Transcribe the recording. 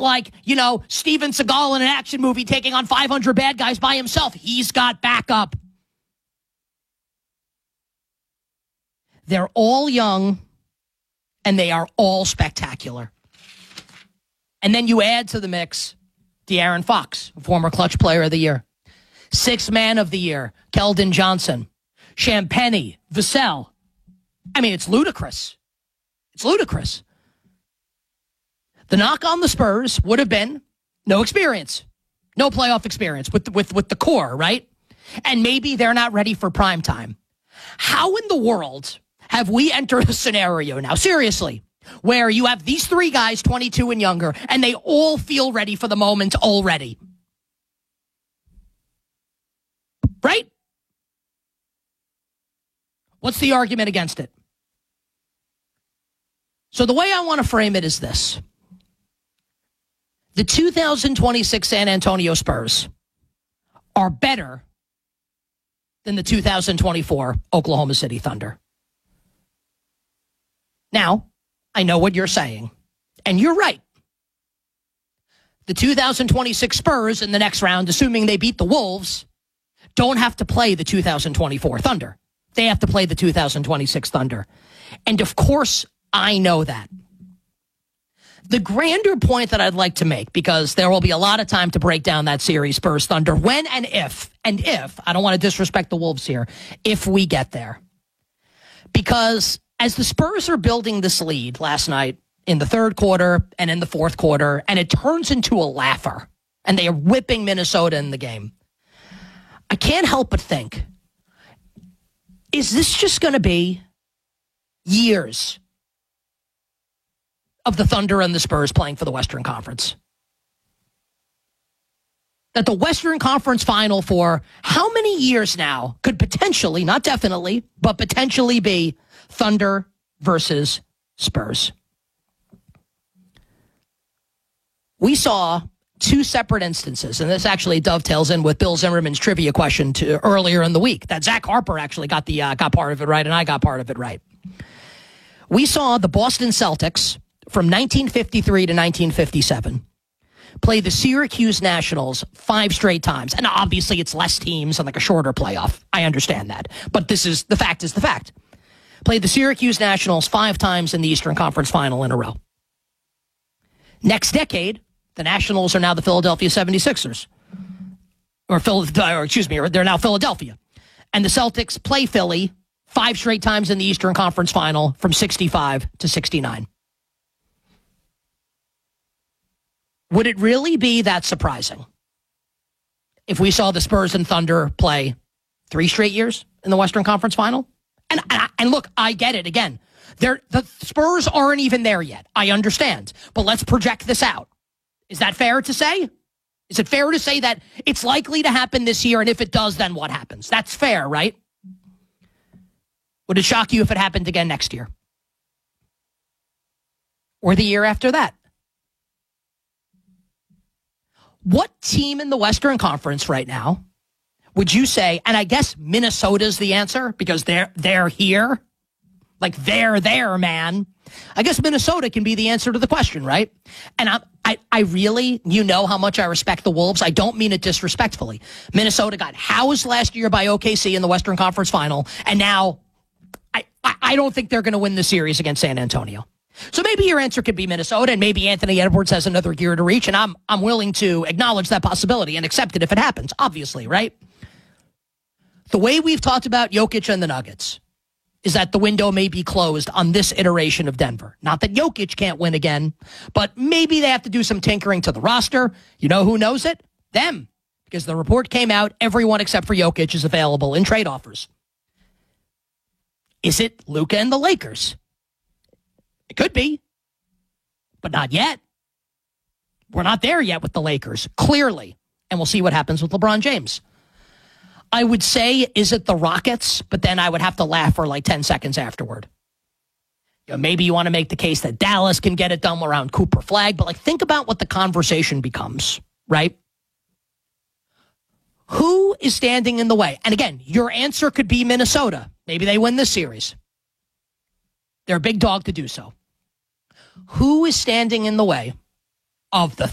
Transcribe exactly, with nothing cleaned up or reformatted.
like, you know, Steven Seagal in an action movie taking on five hundred bad guys by himself. He's got backup. They're all young, and they are all spectacular. And then you add to the mix De'Aaron Fox, former Clutch Player of the Year. Sixth Man of the Year, Keldon Johnson. Champagnie, Vassell. I mean, it's ludicrous. It's ludicrous. The knock on the Spurs would have been no experience. No playoff experience with, with, with the core, right? And maybe they're not ready for prime time. How in the world have we entered a scenario now, seriously, where you have these three guys, twenty-two and younger, and they all feel ready for the moment already? Right? What's the argument against it? So the way I want to frame it is this. The two thousand twenty-six San Antonio Spurs are better than the two thousand twenty-four Oklahoma City Thunder. Now, I know what you're saying, and you're right. The two thousand twenty-six Spurs in the next round, assuming they beat the Wolves, don't have to play the two thousand twenty-four Thunder. They have to play the two thousand twenty-six Thunder. And of course, I know that. The grander point that I'd like to make, because there will be a lot of time to break down that series, Spurs Thunder, when and if, and if, I don't want to disrespect the Wolves here, if we get there. Because as the Spurs are building this lead last night in the third quarter and in the fourth quarter, and it turns into a laugher, and they are whipping Minnesota in the game, I can't help but think, is this just going to be years of the Thunder and the Spurs playing for the Western Conference? That the Western Conference final for how many years now could potentially, not definitely, but potentially be Thunder versus Spurs? We saw two separate instances, and this actually dovetails in with Bill Zimmerman's trivia question to earlier in the week, that Zach Harper actually got the uh, got part of it right, and I got part of it right. We saw the Boston Celtics from nineteen fifty-three to nineteen fifty-seven play the Syracuse Nationals five straight times. And obviously it's less teams and like a shorter playoff. I understand that. But this is the fact is the fact. Played the Syracuse Nationals five times in the Eastern Conference Final in a row. Next decade, the Nationals are now the Philadelphia seventy-sixers. Or, Phil, or excuse me, they're now Philadelphia. And the Celtics play Philly five straight times in the Eastern Conference Final from sixty-five to sixty-nine. Would it really be that surprising if we saw the Spurs and Thunder play three straight years in the Western Conference Final? And and, and look, I get it. Again, they're, the Spurs aren't even there yet. I understand. But let's project this out. Is that fair to say? Is it fair to say that it's likely to happen this year, and if it does, then what happens? That's fair, right? Would it shock you if it happened again next year? Or the year after that? What team in the Western Conference right now would you say, and I guess Minnesota's the answer because they're they're here, like they're there, man. I guess Minnesota can be the answer to the question, right? And I, I, I really, you know how much I respect the Wolves. I don't mean it disrespectfully. Minnesota got housed last year by O K C in the Western Conference Final, and now I, I, I don't think they're going to win the series against San Antonio. So maybe your answer could be Minnesota, and maybe Anthony Edwards has another gear to reach, and I'm I'm willing to acknowledge that possibility and accept it if it happens, obviously, right? The way we've talked about Jokic and the Nuggets is that the window may be closed on this iteration of Denver. Not that Jokic can't win again, but maybe they have to do some tinkering to the roster. You know who knows it? Them. Because the report came out, everyone except for Jokic is available in trade offers. Is it Luka and the Lakers? It could be, but not yet. We're not there yet with the Lakers, clearly. And we'll see what happens with LeBron James. I would say, is it the Rockets? But then I would have to laugh for like ten seconds afterward. You know, maybe you want to make the case that Dallas can get it done around Cooper Flag, but like think about what the conversation becomes, right? Who is standing in the way? And again, your answer could be Minnesota. Maybe they win this series. They're a big dog to do so. Who is standing in the way of the